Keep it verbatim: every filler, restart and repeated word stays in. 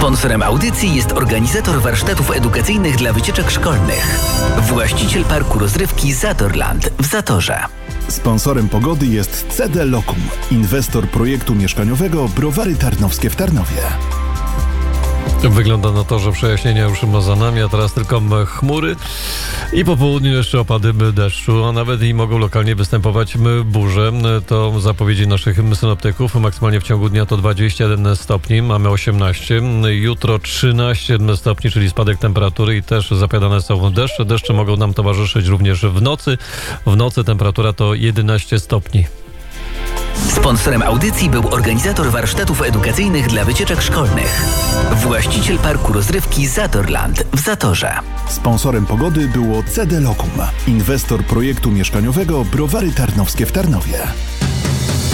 Sponsorem audycji jest organizator warsztatów edukacyjnych dla wycieczek szkolnych. Właściciel parku rozrywki Zatorland w Zatorze. Sponsorem pogody jest C D Lokum, inwestor projektu mieszkaniowego Browary Tarnowskie w Tarnowie. Wygląda na to, że przejaśnienia już ma za nami, a teraz tylko chmury i po południu jeszcze opady deszczu, a nawet i mogą lokalnie występować burze. To zapowiedzi naszych synoptyków. Maksymalnie w ciągu dnia to dwadzieścia jeden stopni, mamy osiemnaście. Jutro trzynaście stopni, czyli spadek temperatury i też zapowiadane są deszcze. Deszcze mogą nam towarzyszyć również w nocy. W nocy temperatura to jedenaście stopni. Sponsorem audycji był organizator warsztatów edukacyjnych dla wycieczek szkolnych. Właściciel parku rozrywki Zatorland w Zatorze. Sponsorem pogody było C D Lokum, inwestor projektu mieszkaniowego Browary Tarnowskie w Tarnowie.